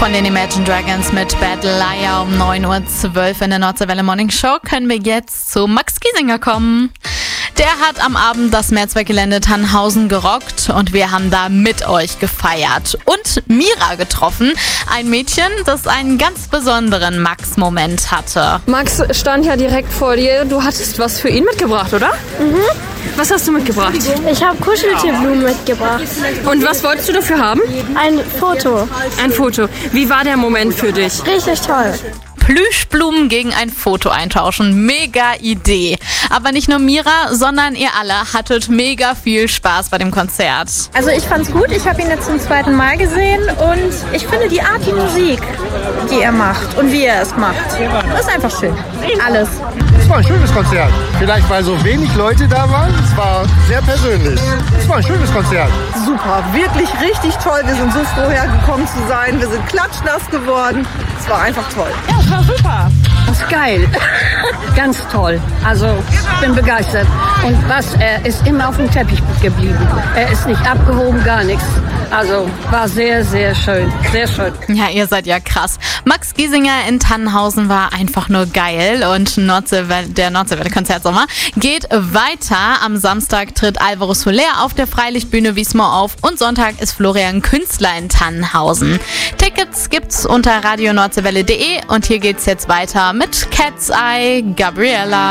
Von den Imagine Dragons mit Bad Liar um 9.12 Uhr in der Nordseewelle Morning Show können wir jetzt zu Max Giesinger kommen. Der hat am Abend das Mehrzweckgelände Tannhausen gerockt und wir haben da mit euch gefeiert. Und Mira getroffen, ein Mädchen, das einen ganz besonderen Max-Moment hatte. Max stand ja direkt vor dir. Du hattest was für ihn mitgebracht, oder? Mhm. Was hast du mitgebracht? Ich habe Kuscheltierblumen mitgebracht. Und was wolltest du dafür haben? Ein Foto. Ein Foto. Wie war der Moment für dich? Richtig toll. Plüschblumen gegen ein Foto eintauschen. Mega Idee. Aber nicht nur Mira, sondern ihr alle hattet mega viel Spaß bei dem Konzert. Also ich fand's gut. Ich habe ihn jetzt zum zweiten Mal gesehen und ich finde die Art, die Musik, die er macht und wie er es macht, ist einfach schön. Alles. Es war ein schönes Konzert. Vielleicht, weil so wenig Leute da waren. Es war sehr persönlich. Es war ein schönes Konzert. Super, wirklich richtig toll. Wir sind so froh hergekommen zu sein. Wir sind klatschnass geworden. Es war einfach toll. Ja, es war super. Das ist geil. Ganz toll. Also, ich bin begeistert. Und er ist immer auf dem Teppich geblieben. Er ist nicht abgehoben, gar nichts. Also, war sehr, sehr schön. Sehr schön. Ja, ihr seid ja krass. Max Giesinger in Tannhausen war einfach nur geil und der Nordseewelle-Konzertsommer geht weiter. Am Samstag tritt Alvaro Soler auf der Freilichtbühne Wiesmoor auf und Sonntag ist Florian Künstler in Tannhausen. Tickets gibt's unter radionordseewelle.de und hier geht's jetzt weiter mit Cat's Eye, Gabriella.